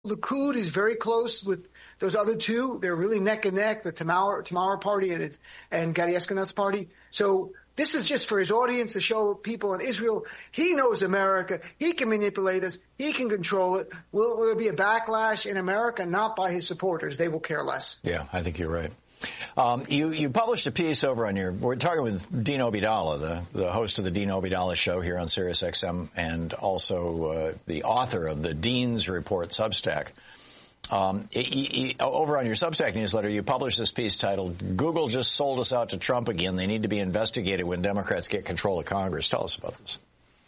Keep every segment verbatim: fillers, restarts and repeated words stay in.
Likud is very close with those other two. They're really neck and neck, the Tamar, Tamar party and, and Gadi Eskenaz's party. So this is just for his audience to show people in Israel, he knows America. He can manipulate us. He can control it. Will, will there be a backlash in America? Not by his supporters. They will care less. Yeah, I think you're right. Um, you, you published a piece over on your, we're talking with Dean Obeidallah, the, the host of the Dean Obeidallah Show here on Sirius X M, and also uh, the author of the Dean's Report Substack. Um, he, he, over on your Substack newsletter, you published this piece titled, Google just sold us out to Trump again. They need to be investigated when Democrats get control of Congress. Tell us about this.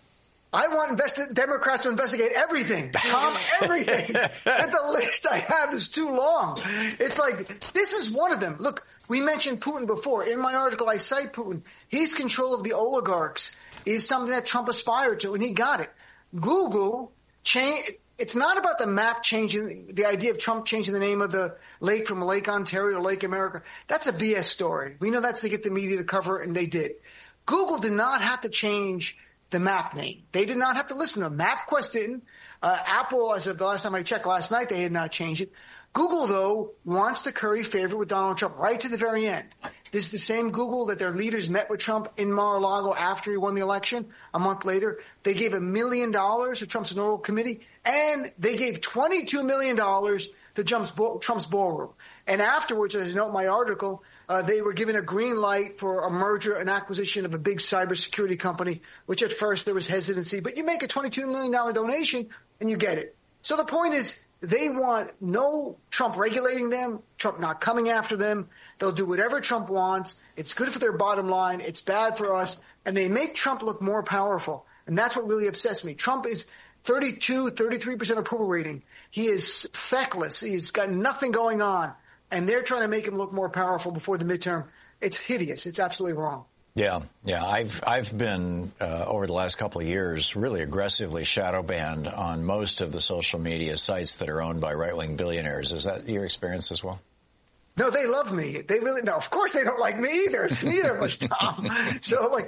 I want investi- Democrats to investigate everything, Tom, everything. And the list I have is too long. It's like, this is one of them. Look, we mentioned Putin before. In my article, I cite Putin. His control of the oligarchs is something that Trump aspired to, and he got it. Google changed. It's not about the map changing, the idea of Trump changing the name of the lake from Lake Ontario to Lake America. That's a B S story. We know that's to get the media to cover it, and they did. Google did not have to change the map name. They did not have to listen to them. MapQuest didn't. Uh, Apple, as of the last time I checked last night, they had not changed it. Google, though, wants to curry favor with Donald Trump right to the very end. This is the same Google that their leaders met with Trump in Mar-a-Lago after he won the election. A month later, they gave a million dollars to Trump's Electoral Committee, and they gave twenty-two million dollars to Trump's, Trump's ballroom. And afterwards, as I note in my article, uh, they were given a green light for a merger and acquisition of a big cybersecurity company, which at first there was hesitancy. But you make a twenty-two million dollars donation, and you get it. So the point is, they want no Trump regulating them, Trump not coming after them. They'll do whatever Trump wants. It's good for their bottom line. It's bad for us. And they make Trump look more powerful. And that's what really obsessed me. Trump is thirty-two, thirty-three percent approval rating. He is feckless. He's got nothing going on. And they're trying to make him look more powerful before the midterm. It's hideous. It's absolutely wrong. Yeah, yeah. I've I've been uh, over the last couple of years really aggressively shadow banned on most of the social media sites that are owned by right-wing billionaires. Is that your experience as well? No, they love me. They really, no, of course they don't like me either. Neither of us, Tom. So like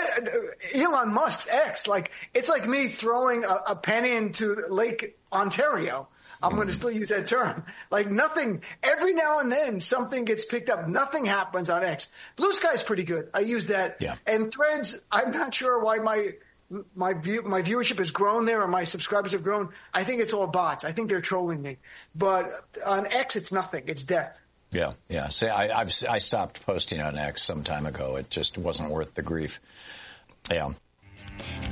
Elon Musk's X, like it's like me throwing a, a penny into Lake Ontario. I'm going to still use that term. Like nothing, every now and then something gets picked up. Nothing happens on X. Blue Sky's pretty good. I use that. Yeah. And Threads, I'm not sure why my my view, my viewership has grown there or my subscribers have grown. I think it's all bots. I think they're trolling me. But on X, it's nothing. It's death. Yeah, yeah. See, I, I've I stopped posting on X some time ago. It just wasn't worth the grief. Yeah.